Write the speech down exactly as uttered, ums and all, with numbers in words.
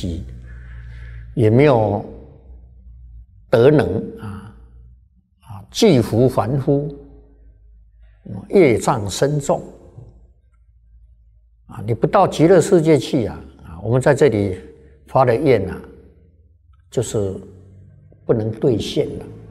己也没有德能啊啊，巨福凡夫，业障深重啊！你不到极乐世界去啊啊！我们在这里发的愿啊，就是不能兑现了。